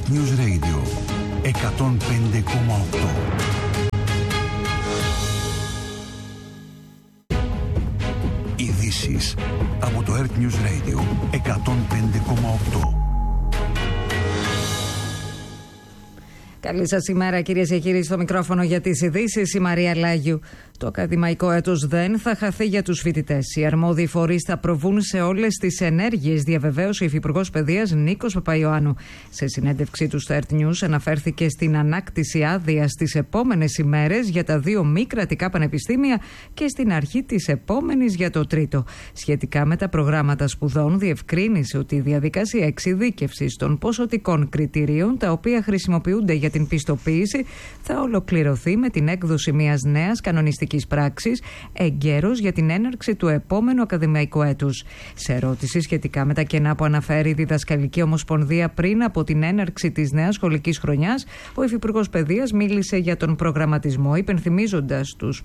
News Radio 105,8. Ειδήσεις από το Earth News Radio 105,8. Καλή σας ημέρα, κυρίες και κύριοι, στο μικρόφωνο για τις ειδήσεις η Μαρία Λάγιου. Το ακαδημαϊκό έτος δεν θα χαθεί για τους φοιτητές. Οι αρμόδιοι φορείς θα προβούν σε όλες τις ενέργειες, διαβεβαίωσε ο Υφυπουργός Παιδείας Νίκος Παπαϊωάννου. Σε συνέντευξή του στο Earth News αναφέρθηκε στην ανάκτηση άδειας στις επόμενες ημέρες για τα 2 μη κρατικά πανεπιστήμια και στην αρχή της επόμενης για το 3ο. Σχετικά με τα προγράμματα σπουδών, διευκρίνησε ότι η διαδικασία εξειδίκευσης των ποσοτικών κριτηρίων, τα οποία χρησιμοποιούνται για την πιστοποίηση, θα ολοκληρωθεί με την έκδοση μιας νέας κανονιστικής πράξης εγκαίρως για την έναρξη του επόμενου ακαδημαϊκού έτους. Σε ερώτηση σχετικά με τα κενά που αναφέρει η Διδασκαλική Ομοσπονδία πριν από την έναρξη της νέας σχολικής χρονιάς, ο Υφυπουργός Παιδείας μίλησε για τον προγραμματισμό, υπενθυμίζοντας τους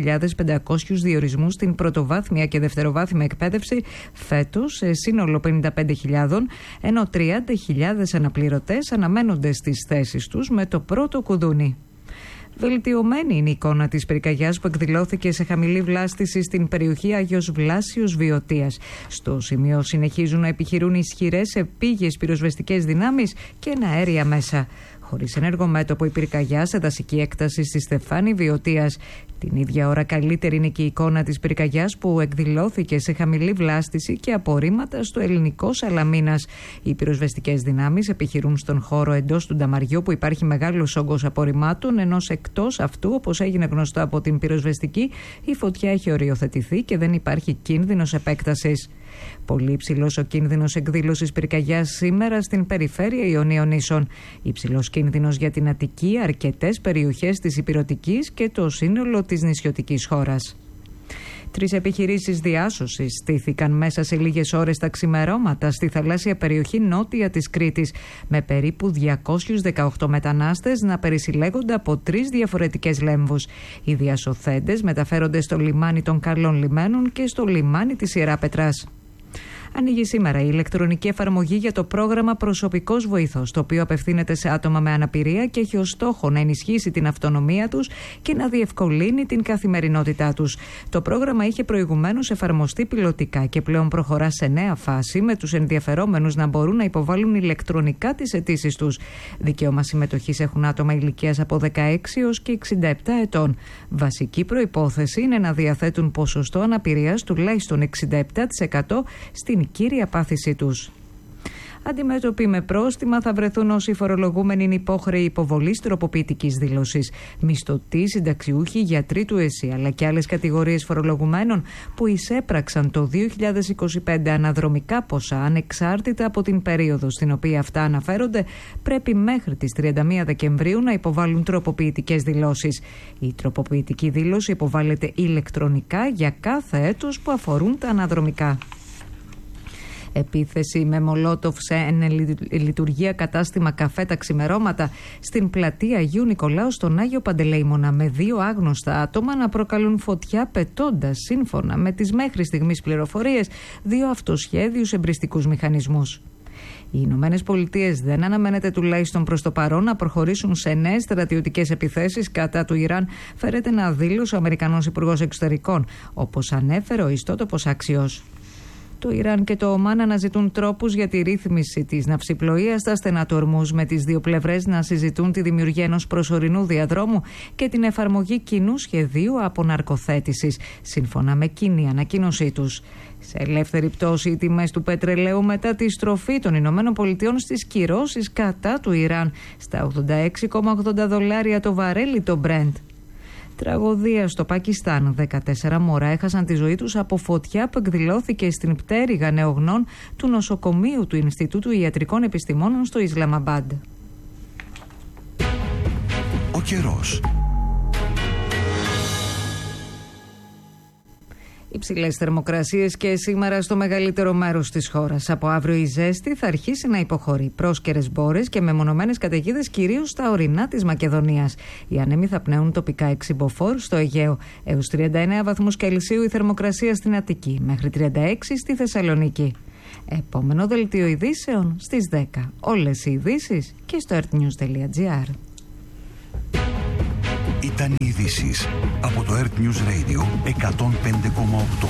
5.500 διορισμούς στην πρωτοβάθμια και δευτεροβάθμια εκπαίδευση φέτος σε σύνολο 55.000, ενώ 30.000 αναπληρωτές αναμένονται στις θέσεις τους με το πρώτο κουδούνι. Βελτιωμένη είναι η εικόνα της πυρκαγιάς που εκδηλώθηκε σε χαμηλή βλάστηση στην περιοχή Άγιος Βλάσιος Βιωτίας. Στο σημείο συνεχίζουν να επιχειρούν ισχυρές επίγειες πυροσβεστικές δυνάμεις και αέρια μέσα. Χωρίς ενέργο μέτωπο η πυρκαγιά σε δασική έκταση στη Στεφάνη Βιωτίας. Την ίδια ώρα καλύτερη είναι και η εικόνα της πυρκαγιάς που εκδηλώθηκε σε χαμηλή βλάστηση και απορρίμματα στο ελληνικό Σαλαμίνας. Οι πυροσβεστικές δυνάμεις επιχειρούν στον χώρο εντός του νταμαριού που υπάρχει μεγάλος όγκος απορριμμάτων, ενώ εκτός αυτού, όπως έγινε γνωστό από την πυροσβεστική, η φωτιά έχει οριοθετηθεί και δεν υπάρχει κίνδυνος επέκτασης. Πολύ υψηλός ο κίνδυνος εκδήλωσης πυρκαγιάς σήμερα στην περιφέρεια Ιωνίων Νήσων. Υψηλός κίνδυνος για την Αττική, αρκετές περιοχές της Ηπειρωτικής και το σύνολο της νησιωτικής χώρας. 3 επιχειρήσεις διάσωσης στήθηκαν μέσα σε λίγες ώρες τα ξημερώματα στη θαλάσσια περιοχή νότια της Κρήτης, με περίπου 218 μετανάστες να περισυλλέγονται από 3 διαφορετικές λέμβους. Οι διασωθέντες μεταφέρονται στο λιμάνι των Καλών Λιμένων και στο λιμάνι της Ιεράπετρας. Ανοίγει σήμερα η ηλεκτρονική εφαρμογή για το πρόγραμμα Προσωπικός Βοηθός, το οποίο απευθύνεται σε άτομα με αναπηρία και έχει ως στόχο να ενισχύσει την αυτονομία τους και να διευκολύνει την καθημερινότητά τους. Το πρόγραμμα είχε προηγουμένως εφαρμοστεί πιλωτικά και πλέον προχωρά σε νέα φάση, με τους ενδιαφερόμενους να μπορούν να υποβάλουν ηλεκτρονικά τις αιτήσεις τους. Δικαίωμα συμμετοχής έχουν άτομα ηλικίας από 16 έως και 67 ετών. Βασική προϋπόθεση είναι να διαθέτουν ποσοστό αναπηρίας τουλάχιστον 67% στην κύρια πάθησή τους. Αντιμέτωποι με πρόστιμα θα βρεθούν όσοι φορολογούμενοι είναι υπόχρεοι υποβολής τροποποιητικής δήλωσης. Μισθωτοί, συνταξιούχοι, γιατροί του ΕΣΥ αλλά και άλλες κατηγορίες φορολογουμένων που εισέπραξαν το 2025 αναδρομικά ποσά ανεξάρτητα από την περίοδο στην οποία αυτά αναφέρονται, πρέπει μέχρι τις 31 Δεκεμβρίου να υποβάλουν τροποποιητικές δηλώσεις. Η τροποποιητική δήλωση υποβάλλεται ηλεκτρονικά για κάθε έτος που αφορούν τα αναδρομικά. Επίθεση με μολότοφ σε λειτουργία κατάστημα καφέ τα ξημερώματα στην πλατεία Αγίου Νικολάου στον Άγιο Παντελεήμονα, με 2 άγνωστα άτομα να προκαλούν φωτιά πετώντας, σύμφωνα με τις μέχρι στιγμής πληροφορίες, 2 αυτοσχέδιους εμπριστικούς μηχανισμούς. Οι Ηνωμένες Πολιτείες δεν αναμένεται τουλάχιστον προς το παρόν να προχωρήσουν σε νέες στρατιωτικές επιθέσεις κατά του Ιράν, φέρεται να δήλωσε ο Αμερικανός Υπουργός Εξωτερικών, όπως ανέφερε ο ιστότοπος Axios. Το Ιράν και το Ομάν αναζητούν τρόπους για τη ρύθμιση της ναυσιπλοείας στα στενά του Ορμούζ, με τις 2 πλευρές να συζητούν τη δημιουργία ενός προσωρινού διαδρόμου και την εφαρμογή κοινού σχεδίου αποναρκοθέτησης, σύμφωνα με κοινή ανακοίνωσή τους. Σε ελεύθερη πτώση οι τιμές του πετρελαίου μετά τη στροφή των Ηνωμένων Πολιτειών στις κυρώσεις κατά του Ιράν, στα $86,80 το βαρέλι το Brent. Τραγωδία στο Πακιστάν. 14 μωρά έχασαν τη ζωή τους από φωτιά που εκδηλώθηκε στην πτέρυγα νεογνών του νοσοκομείου του Ινστιτούτου Ιατρικών Επιστημόνων στο Ισλαμαμπάντ. Ο καιρός. Υψηλές θερμοκρασίες και σήμερα στο μεγαλύτερο μέρος της χώρας. Από αύριο η ζέστη θα αρχίσει να υποχωρεί. Πρόσκαιρες μπόρες και μεμονωμένες καταιγίδες κυρίως στα ορεινά της Μακεδονίας. Οι άνεμοι θα πνέουν τοπικά εξυμποφόρ στο Αιγαίο. Έως 39 βαθμούς Κελσίου η θερμοκρασία στην Αττική, μέχρι 36 στη Θεσσαλονίκη. Επόμενο δελτίο ειδήσεων στις 10. Όλες οι ειδήσεις και στο earthnews.gr. Ήταν οι ειδήσεις από το Earth News Radio 105,8.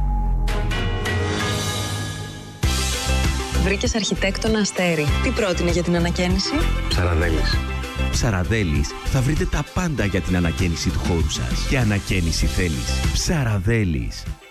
Βρήκες αρχιτέκτονα Αστέρι. Τι πρότεινε για την ανακαίνιση? Ψαραδέλης. Ψαραδέλης, θα βρείτε τα πάντα για την ανακαίνιση του χώρου σας. Και ανακαίνιση θέλεις. Ψαραδέλης.